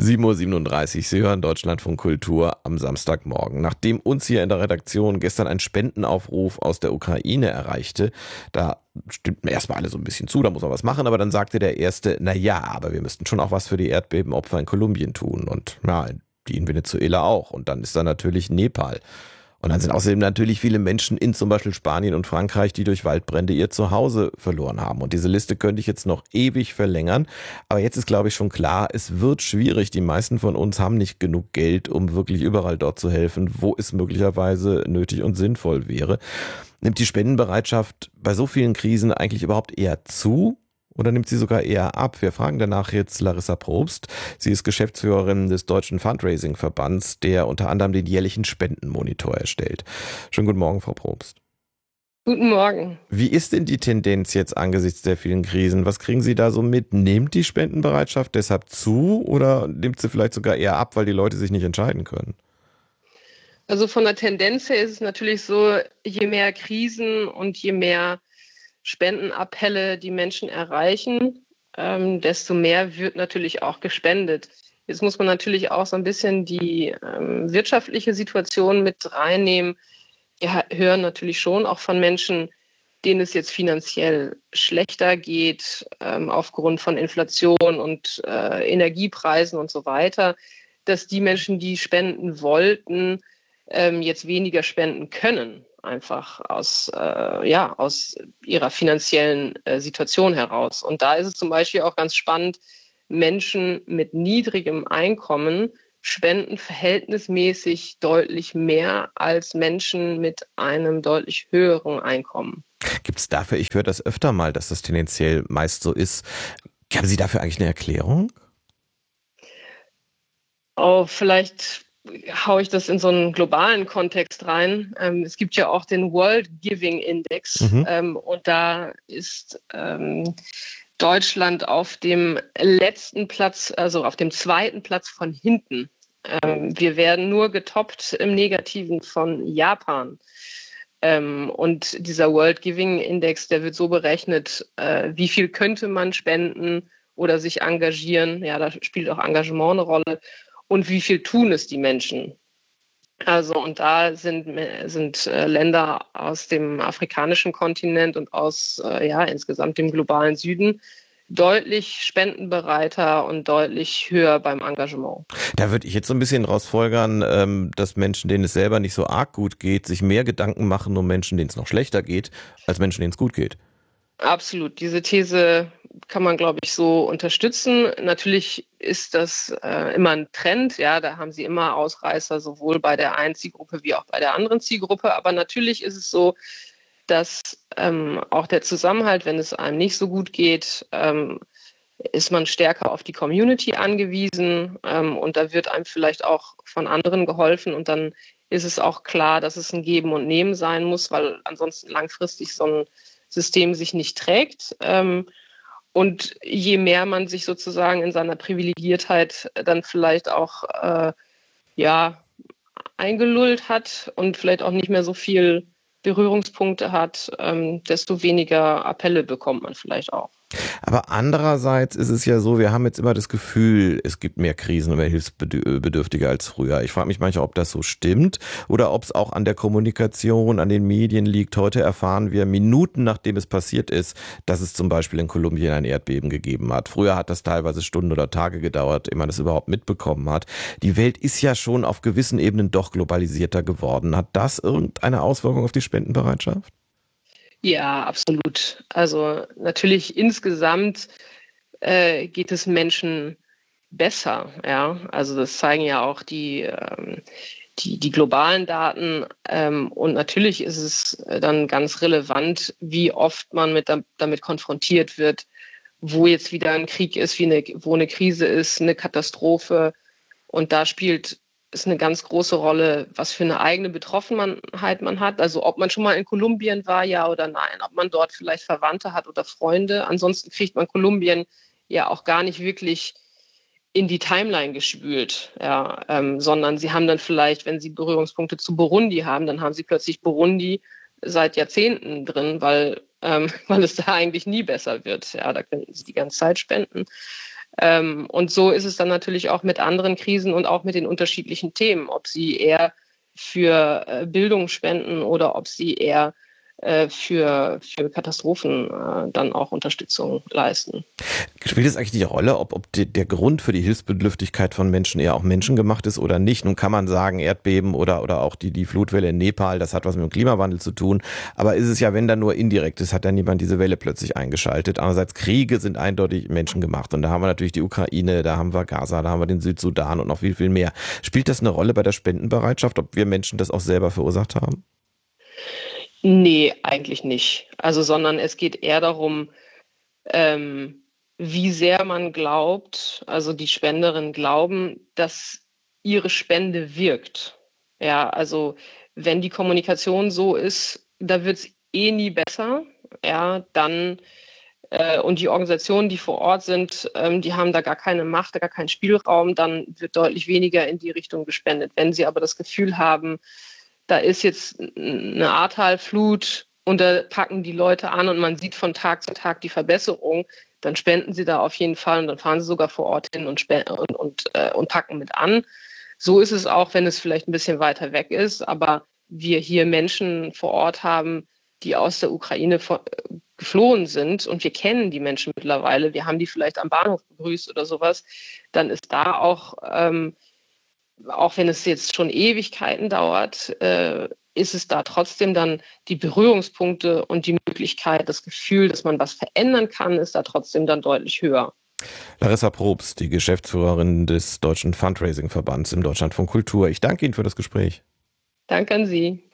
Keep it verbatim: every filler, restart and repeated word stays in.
sieben Uhr siebenunddreißig, Sie hören Deutschlandfunk Kultur am Samstagmorgen. Nachdem uns hier in der Redaktion gestern ein Spendenaufruf aus der Ukraine erreichte, da stimmten erstmal alle so ein bisschen zu, da muss man was machen, aber dann sagte der Erste, na ja, aber wir müssten schon auch was für die Erdbebenopfer in Kolumbien tun und ja, die in Venezuela auch. Und dann ist da natürlich Nepal. Und dann sind außerdem natürlich viele Menschen in zum Beispiel Spanien und Frankreich, die durch Waldbrände ihr Zuhause verloren haben. Und diese Liste könnte ich jetzt noch ewig verlängern. Aber jetzt ist, glaube ich, schon klar, es wird schwierig. Die meisten von uns haben nicht genug Geld, um wirklich überall dort zu helfen, wo es möglicherweise nötig und sinnvoll wäre. Nimmt die Spendenbereitschaft bei so vielen Krisen eigentlich überhaupt eher zu? Oder nimmt sie sogar eher ab? Wir fragen danach jetzt Larissa Probst. Sie ist Geschäftsführerin des Deutschen Fundraising-Verbands, der unter anderem den jährlichen Spendenmonitor erstellt. Schönen guten Morgen, Frau Probst. Guten Morgen. Wie ist denn die Tendenz jetzt angesichts der vielen Krisen? Was kriegen Sie da so mit? Nimmt die Spendenbereitschaft deshalb zu oder nimmt sie vielleicht sogar eher ab, weil die Leute sich nicht entscheiden können? Also von der Tendenz her ist es natürlich so, je mehr Krisen und je mehr Spendenappelle die Menschen erreichen, ähm, desto mehr wird natürlich auch gespendet. Jetzt muss man natürlich auch so ein bisschen die ähm, wirtschaftliche Situation mit reinnehmen. Wir hören natürlich schon auch von Menschen, denen es jetzt finanziell schlechter geht, ähm, aufgrund von Inflation und äh, Energiepreisen und so weiter, dass die Menschen, die spenden wollten, ähm, jetzt weniger spenden können. Einfach aus, äh, ja, aus ihrer finanziellen äh, Situation heraus. Und da ist es zum Beispiel auch ganz spannend, Menschen mit niedrigem Einkommen spenden verhältnismäßig deutlich mehr als Menschen mit einem deutlich höheren Einkommen. Gibt es dafür, ich höre das öfter mal, dass das tendenziell meist so ist. Haben Sie dafür eigentlich eine Erklärung? Oh, vielleicht haue ich das in so einen globalen Kontext rein. Ähm, es gibt ja auch den World Giving Index Mhm. ähm, und da ist ähm, Deutschland auf dem letzten Platz, also auf dem zweiten Platz von hinten. Ähm, wir werden nur getoppt im Negativen von Japan. Ähm, und dieser World Giving Index, der wird so berechnet, äh, wie viel könnte man spenden oder sich engagieren. Ja, da spielt auch Engagement eine Rolle. Und wie viel tun es die Menschen? Also, und da sind, sind äh, Länder aus dem afrikanischen Kontinent und aus äh, ja, insgesamt dem globalen Süden deutlich spendenbereiter und deutlich höher beim Engagement. Da würde ich jetzt so ein bisschen rausfolgern, ähm, dass Menschen, denen es selber nicht so arg gut geht, sich mehr Gedanken machen um Menschen, denen es noch schlechter geht, als Menschen, denen es gut geht. Absolut. Diese These kann man, glaube ich, so unterstützen. Natürlich ist das äh, immer ein Trend. Ja, da haben Sie immer Ausreißer, sowohl bei der einen Zielgruppe wie auch bei der anderen Zielgruppe. Aber natürlich ist es so, dass ähm, auch der Zusammenhalt, wenn es einem nicht so gut geht, ähm, ist man stärker auf die Community angewiesen. Ähm, und da wird einem vielleicht auch von anderen geholfen. Und dann ist es auch klar, dass es ein Geben und Nehmen sein muss, weil ansonsten langfristig so ein System sich nicht trägt. Ähm, und je mehr man sich sozusagen in seiner Privilegiertheit dann vielleicht auch äh, ja, eingelullt hat und vielleicht auch nicht mehr so viel Berührungspunkte hat, ähm, desto weniger Appelle bekommt man vielleicht auch. Aber andererseits ist es ja so, wir haben jetzt immer das Gefühl, es gibt mehr Krisen und mehr Hilfsbedürftige als früher. Ich frage mich manchmal, ob das so stimmt oder ob es auch an der Kommunikation, an den Medien liegt. Heute erfahren wir Minuten nachdem es passiert ist, dass es zum Beispiel in Kolumbien ein Erdbeben gegeben hat. Früher hat das teilweise Stunden oder Tage gedauert, ehe man das überhaupt mitbekommen hat. Die Welt ist ja schon auf gewissen Ebenen doch globalisierter geworden. Hat das irgendeine Auswirkung auf die Spendenbereitschaft? Ja, absolut. Also natürlich insgesamt äh, geht es Menschen besser. Ja, also das zeigen ja auch die, ähm, die, die globalen Daten. Ähm, und natürlich ist es dann ganz relevant, wie oft man mit, damit konfrontiert wird, wo jetzt wieder ein Krieg ist, wie eine, wo eine Krise ist, eine Katastrophe. Und da spielt es eine ganz große Rolle, was für eine eigene Betroffenheit man hat. Also ob man schon mal in Kolumbien war, ja oder nein, ob man dort vielleicht Verwandte hat oder Freunde. Ansonsten kriegt man Kolumbien ja auch gar nicht wirklich in die Timeline gespült, ja, ähm, sondern sie haben dann vielleicht, wenn sie Berührungspunkte zu Burundi haben, dann haben sie plötzlich Burundi seit Jahrzehnten drin, weil, ähm, weil es da eigentlich nie besser wird. Ja, da könnten sie die ganze Zeit spenden. Ähm, und so ist es dann natürlich auch mit anderen Krisen und auch mit den unterschiedlichen Themen, ob sie eher für äh, Bildung spenden oder ob sie eher äh, für, für Katastrophen äh, dann auch Unterstützung leisten. Spielt es eigentlich die Rolle, ob, ob die, der Grund für die Hilfsbedürftigkeit von Menschen eher auch menschengemacht ist oder nicht? Nun kann man sagen, Erdbeben oder, oder auch die, die Flutwelle in Nepal, das hat was mit dem Klimawandel zu tun. Aber ist es ja, wenn dann nur indirekt ist, hat dann niemand diese Welle plötzlich eingeschaltet. Andererseits, Kriege sind eindeutig menschengemacht. Und da haben wir natürlich die Ukraine, da haben wir Gaza, da haben wir den Südsudan und noch viel, viel mehr. Spielt das eine Rolle bei der Spendenbereitschaft, ob wir Menschen das auch selber verursacht haben? Nee, eigentlich nicht. Also, sondern es geht eher darum, ähm, wie sehr man glaubt, also die Spenderinnen glauben, dass ihre Spende wirkt. Ja, also wenn die Kommunikation so ist, da wird es eh nie besser, ja, dann äh, und die Organisationen, die vor Ort sind, ähm, die haben da gar keine Macht, gar keinen Spielraum, dann wird deutlich weniger in die Richtung gespendet. Wenn sie aber das Gefühl haben, da ist jetzt eine Ahrtalflut und da packen die Leute an und man sieht von Tag zu Tag die Verbesserung, dann spenden sie da auf jeden Fall und dann fahren sie sogar vor Ort hin und, und, und, äh, und packen mit an. So ist es auch, wenn es vielleicht ein bisschen weiter weg ist, aber wir hier Menschen vor Ort haben, die aus der Ukraine vor, äh, geflohen sind und wir kennen die Menschen mittlerweile, wir haben die vielleicht am Bahnhof begrüßt oder sowas, dann ist da auch ähm, auch wenn es jetzt schon Ewigkeiten dauert, äh, ist es da trotzdem dann die Berührungspunkte und die Möglichkeit, das Gefühl, dass man was verändern kann, ist da trotzdem dann deutlich höher. Larissa Probst, die Geschäftsführerin des Deutschen Fundraising-Verbands im Deutschlandfunk Kultur. Ich danke Ihnen für das Gespräch. Danke an Sie.